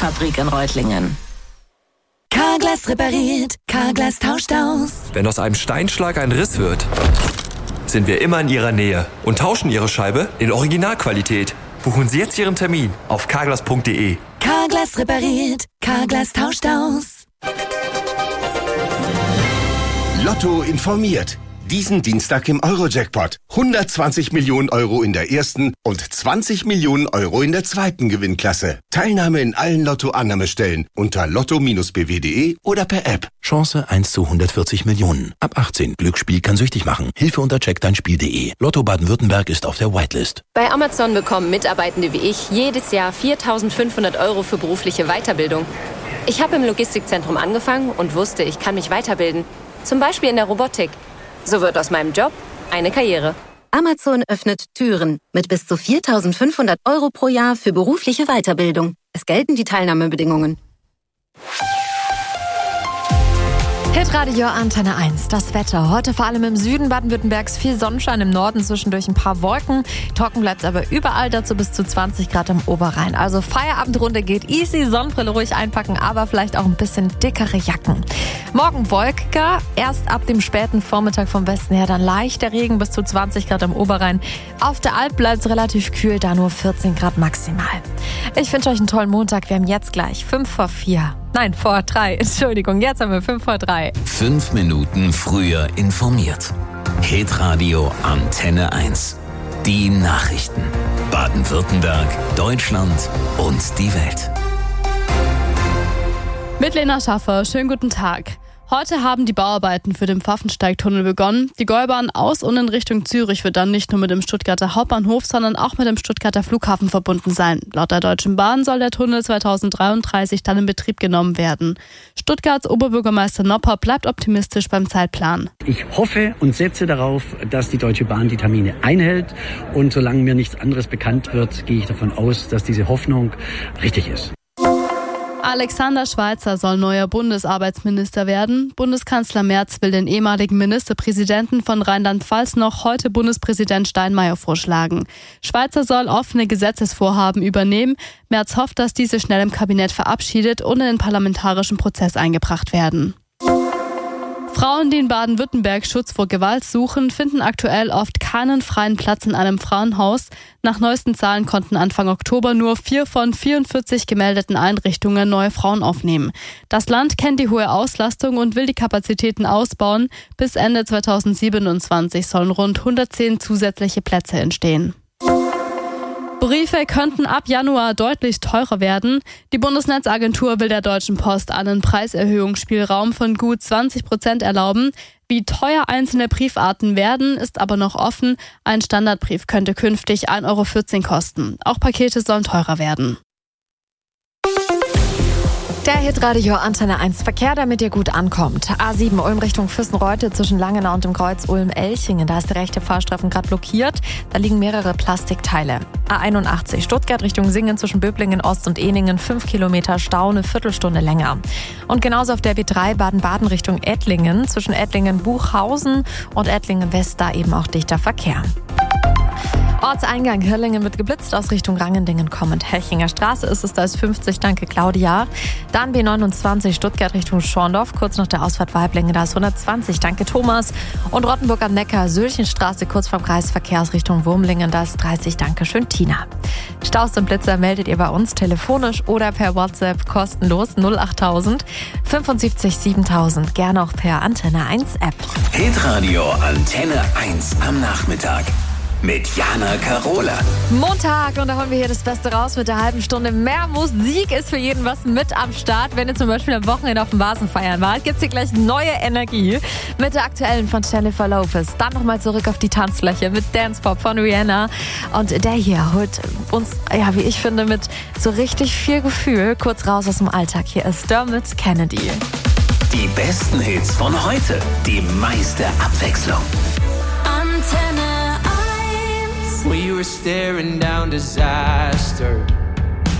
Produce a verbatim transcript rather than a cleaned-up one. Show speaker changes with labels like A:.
A: Fabrik in Reutlingen. Carglass repariert, Carglass tauscht aus.
B: Wenn aus einem Steinschlag ein Riss wird, sind wir immer in Ihrer Nähe und tauschen Ihre Scheibe in Originalqualität. Buchen Sie jetzt Ihren Termin auf carglass punkt de.
A: Carglass repariert, Carglass tauscht aus.
C: Lotto informiert. Diesen Dienstag im Euro-Jackpot. hundertzwanzig Millionen Euro in der ersten und zwanzig Millionen Euro in der zweiten Gewinnklasse. Teilnahme in allen Lotto-Annahmestellen unter lotto Bindestrich b w punkt de oder per App.
D: Chance eins zu hundertvierzig Millionen. Ab achtzehn. Glücksspiel kann süchtig machen. Hilfe unter check dein spiel punkt de. Lotto Baden-Württemberg ist auf der Whitelist.
E: Bei Amazon bekommen Mitarbeitende wie ich jedes Jahr viertausendfünfhundert Euro für berufliche Weiterbildung. Ich habe im Logistikzentrum angefangen und wusste, ich kann mich weiterbilden. Zum Beispiel in der Robotik. So wird aus meinem Job eine Karriere.
F: Amazon öffnet Türen mit bis zu viertausendfünfhundert Euro pro Jahr für berufliche Weiterbildung. Es gelten die Teilnahmebedingungen.
G: Hitradio Antenne eins, das Wetter. Heute vor allem im Süden Baden-Württembergs viel Sonnenschein, im Norden zwischendurch ein paar Wolken. Trocken bleibt es aber überall, dazu bis zu zwanzig Grad am Oberrhein. Also Feierabendrunde geht easy, Sonnenbrille ruhig einpacken, aber vielleicht auch ein bisschen dickere Jacken. Morgen wolkiger, erst ab dem späten Vormittag vom Westen her dann leichter Regen, bis zu zwanzig Grad am Oberrhein. Auf der Alp bleibt es relativ kühl, da nur vierzehn Grad maximal. Ich wünsche euch einen tollen Montag. Wir haben jetzt gleich fünf vor vier. Nein, vor drei. Entschuldigung, jetzt haben wir fünf vor drei.
H: Fünf Minuten früher informiert. Hitradio Antenne eins. Die Nachrichten. Baden-Württemberg, Deutschland und die Welt.
I: Mit Lena Schaffer, schönen guten Tag. Heute haben die Bauarbeiten für den Pfaffensteigtunnel begonnen. Die Gäubahn aus und in Richtung Zürich wird dann nicht nur mit dem Stuttgarter Hauptbahnhof, sondern auch mit dem Stuttgarter Flughafen verbunden sein. Laut der Deutschen Bahn soll der Tunnel zweitausenddreiunddreißig dann in Betrieb genommen werden. Stuttgarts Oberbürgermeister Nopper bleibt optimistisch beim Zeitplan.
J: Ich hoffe und setze darauf, dass die Deutsche Bahn die Termine einhält. Und solange mir nichts anderes bekannt wird, gehe ich davon aus, dass diese Hoffnung richtig ist.
I: Alexander Schweitzer soll neuer Bundesarbeitsminister werden. Bundeskanzler Merz will den ehemaligen Ministerpräsidenten von Rheinland-Pfalz noch heute Bundespräsident Steinmeier vorschlagen. Schweitzer soll offene Gesetzesvorhaben übernehmen. Merz hofft, dass diese schnell im Kabinett verabschiedet und in den parlamentarischen Prozess eingebracht werden. Frauen, die in Baden-Württemberg Schutz vor Gewalt suchen, finden aktuell oft keinen freien Platz in einem Frauenhaus. Nach neuesten Zahlen konnten Anfang Oktober nur vier von vierundvierzig gemeldeten Einrichtungen neue Frauen aufnehmen. Das Land kennt die hohe Auslastung und will die Kapazitäten ausbauen. Bis Ende zweitausendsiebenundzwanzig sollen rund hundertzehn zusätzliche Plätze entstehen. Briefe könnten ab Januar deutlich teurer werden. Die Bundesnetzagentur will der Deutschen Post einen Preiserhöhungsspielraum von gut zwanzig Prozent erlauben. Wie teuer einzelne Briefarten werden, ist aber noch offen. Ein Standardbrief könnte künftig ein Euro vierzehn kosten. Auch Pakete sollen teurer werden.
G: Der Hitradio Antenne eins Verkehr, damit ihr gut ankommt. A sieben Ulm Richtung Füssenreute zwischen Langenau und dem Kreuz Ulm-Elchingen. Da ist der rechte Fahrstreifen gerade blockiert. Da liegen mehrere Plastikteile. A einundachtzig Stuttgart Richtung Singen zwischen Böblingen Ost und Ehningen. Fünf Kilometer Stau, eine Viertelstunde länger. Und genauso auf der B drei Baden-Baden Richtung Ettlingen. Zwischen Ettlingen-Buchhausen und Ettlingen-West da eben auch dichter Verkehr. Ortseingang Hirlingen wird geblitzt, aus Richtung Rangendingen kommend. Helchinger Straße ist es, da ist fünfzig, danke Claudia. Dann B neunundzwanzig Stuttgart Richtung Schorndorf, kurz nach der Ausfahrt Weiblingen, da ist hundertzwanzig, danke Thomas. Und Rottenburg am Neckar, Sülchenstraße, kurz vorm Kreisverkehr aus Richtung Wurmlingen, da ist dreißig, danke schön Tina. Staus und Blitzer meldet ihr bei uns telefonisch oder per WhatsApp kostenlos null achttausend fünfundsiebzig siebentausend, gerne auch per Antenne eins App.
H: Hitradio Antenne eins am Nachmittag. Mit Jana Karola.
G: Montag und da holen wir hier das Beste raus mit der halben Stunde. Mehr Musik ist für jeden was mit am Start. Wenn ihr zum Beispiel am Wochenende auf dem Vasen feiern wart, gibt's hier gleich neue Energie mit der aktuellen von Jennifer Lopez. Dann nochmal zurück auf die Tanzfläche mit Dance Pop von Rihanna. Und der hier holt uns, ja, wie ich finde, mit so richtig viel Gefühl kurz raus aus dem Alltag. Hier ist Dermot Kennedy.
H: Die besten Hits von heute. Die meiste Abwechslung.
A: Antenne.
K: We were staring down disaster.